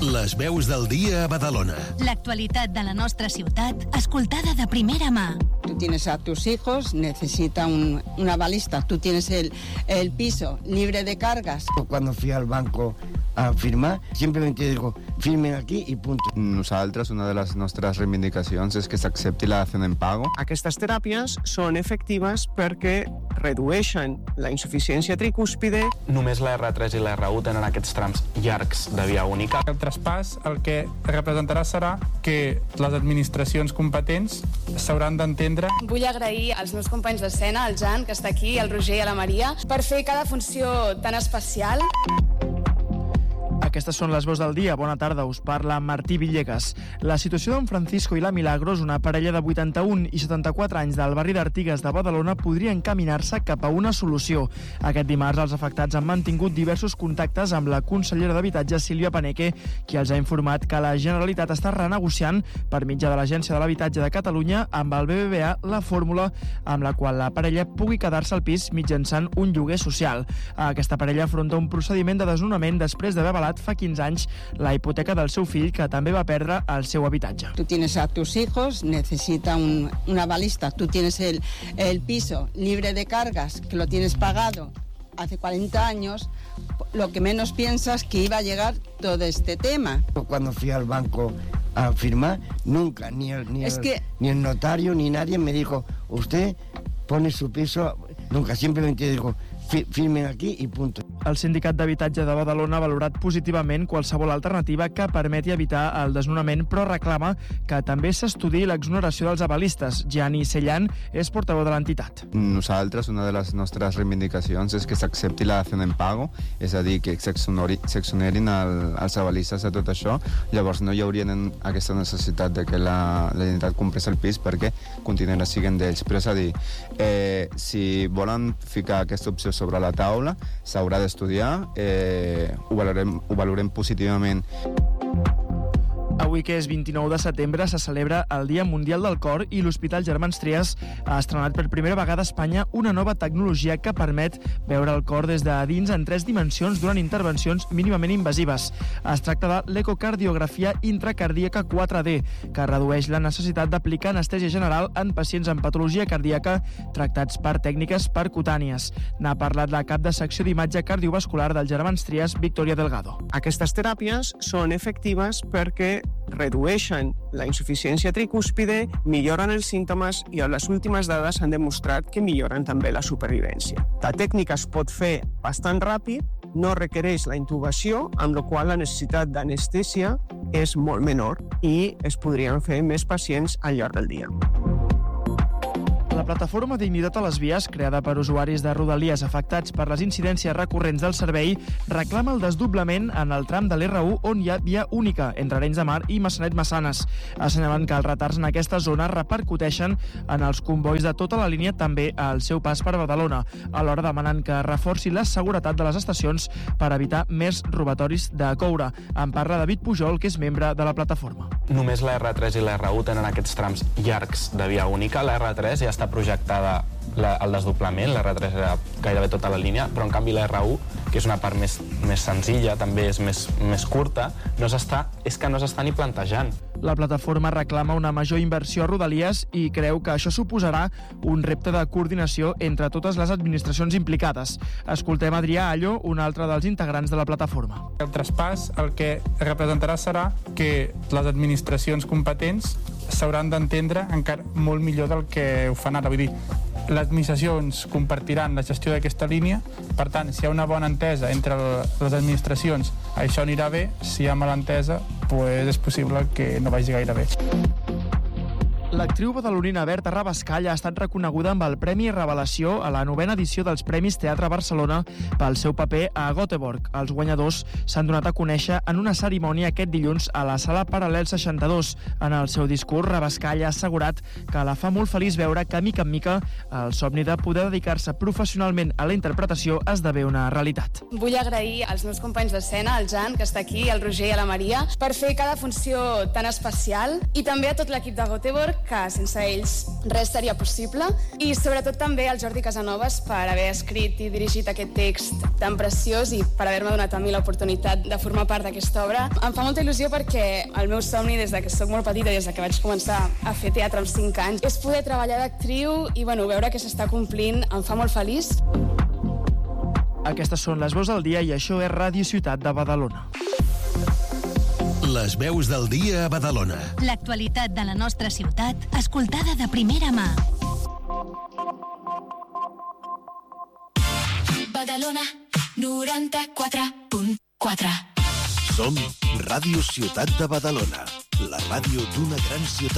Les veus del dia a Badalona. L'actualitat de la nostra ciutat, escoltada de primera mà. Tú tienes a tus hijos, necesita una balista. Tú tienes el piso libre de cargas. Cuando fui al banco a firmar, simplemente digo, firmen aquí i punt. Nosaltres, una de les nostres reivindicacions és que s'accepti la dació en pago. Aquestes teràpies són efectives perquè redueixen la insuficiència tricúspide. Només la R3 i la R1 tenen aquests trams llargs de via única. El traspàs el que representarà serà que les administracions competents s'hauran d'entendre. Vull agrair als meus companys d'escena, al Jan, que està aquí, al Roger i a la Maria, per fer cada funció tan especial. Aquestes són les veus del dia. Bona tarda, us parla Martí Villegas. La situació d'en Francisco i la Milagros, una parella de 81 i 74 anys del barri d'Artigues de Badalona, podria encaminar-se cap a una solució. Aquest dimarts els afectats han mantingut diversos contactes amb la consellera d'Habitatge, Sílvia Paneque, qui els ha informat que la Generalitat està renegociant per mitjà de l'Agència de l'Habitatge de Catalunya amb el BBVA la fórmula amb la qual la parella pugui quedar-se al pis mitjançant un lloguer social. Aquesta parella afronta un procediment de desnonament després d'haver avalat fa 15 anys la hipoteca del seu fill, que també va perdre el seu habitatge. Tú tienes a tus hijos, necesita una balista. Tú tienes el piso libre de cargas, que lo tienes pagado hace 40 años, lo que menos piensas que iba a llegar todo este tema. Cuando fui al banco a firmar, nunca, ni el notario ni nadie me dijo, usted pone su piso, nunca, simplemente digo, firmen aquí i punt. El Sindicat d'Habitatge de Badalona ha valorat positivament qualsevol alternativa que permeti evitar el desnonament, però reclama que també s'estudiï l'exoneració dels avalistes. Gianni Sellan és portaveu de l'entitat. Nosaltres, una de les nostres reivindicacions és que s'accepti la dació en pago, és a dir, que s'exonerin els avalistes de tot això. Llavors no hi hauria aquesta necessitat de que la Generalitat comprés el pis perquè continuarà sent d'ells. Però és a dir, si volen ficar aquesta opció sobre la taula, s'haurà d'estudiar, ho valorem positivament. Avui, que és 29 de setembre, se celebra el Dia Mundial del Cor i l'Hospital Germans Trias ha estrenat per primera vegada a Espanya una nova tecnologia que permet veure el cor des de dins en 3 dimensions durant intervencions mínimament invasives. Es tracta de l'ecocardiografia intracardíaca 4D, que redueix la necessitat d'aplicar anestèsia general en pacients amb patologia cardíaca tractats per tècniques percutànies. N'ha parlat la cap de secció d'imatge cardiovascular del Germans Trias, Victoria Delgado. Aquestes teràpies són efectives perquè redueixen la insuficiència tricúspide, milloren els símptomes i a les últimes dades han demostrat que milloren també la supervivència. La tècnica es pot fer bastant ràpid, no requereix la intubació, amb la qual la necessitat d'anestèsia és molt menor i es podrien fer més pacients al llarg del dia. La plataforma Dignitat a les Vies, creada per usuaris de Rodalies afectats per les incidències recurrents del servei, reclama el desdoblament en el tram de l'R1 on hi ha via única entre Arenys de Mar i Maçanet-Massanes, assenyalant que els retards en aquesta zona repercuteixen en els combois de tota la línia, també al seu pas per Badalona, alhora demanant que reforci la seguretat de les estacions per evitar més robatoris de coure. En parla David Pujol, que és membre de la plataforma. Només la R3 i la R1 tenen aquests trams llargs de via única. La R3 ja està projectada el desdoblament, la R3 era gairebé tota la línia, però en canvi la R1, que és una part més senzilla, també és més curta, és que no s'està ni plantejant. La plataforma reclama una major inversió a Rodalies i creu que això suposarà un repte de coordinació entre totes les administracions implicades. Escoltem Adrià Allo, un altre dels integrants de la plataforma. El traspàs el que representarà serà que les administracions competents s'hauran d'entendre encara molt millor del que ho fan ara. Vull dir, les administracions compartiran la gestió d'aquesta línia, per tant, si hi ha una bona entesa entre les administracions, això anirà bé. Si hi ha mala entesa, doncs és possible que no vagi gaire bé. L'actriu badalonina Berta Rabascall ha estat reconeguda amb el Premi Revelació a la 9ª edició dels Premis Teatre Barcelona pel seu paper a Göteborg. Els guanyadors s'han donat a conèixer en una cerimònia aquest dilluns a la Sala Paral·lel 62. En el seu discurs, Rabascall ha assegurat que la fa molt feliç veure que, mica en mica, el somni de poder dedicar-se professionalment a la interpretació esdevé una realitat. Vull agrair als meus companys d'escena, al Jan, que està aquí, al Roger i a la Maria, per fer cada funció tan especial, i també a tot l'equip de Göteborg, que sense ells res seria possible, i sobretot també al Jordi Casanovas per haver escrit i dirigit aquest text tan preciós i per haver-me donat a mi l'oportunitat de formar part d'aquesta obra. Em fa molta il·lusió perquè el meu somni des de que soc molt petita, des de que vaig començar a fer teatre amb 5 anys, és poder treballar d'actriu i veure que s'està complint em fa molt feliç. Aquestes són les veus del dia i això és Ràdio Ciutat de Badalona. Les veus del dia a Badalona. L'actualitat de la nostra ciutat, escoltada de primera mà. Badalona 94.4. Som Ràdio Ciutat de Badalona, la ràdio d'una gran ciutat.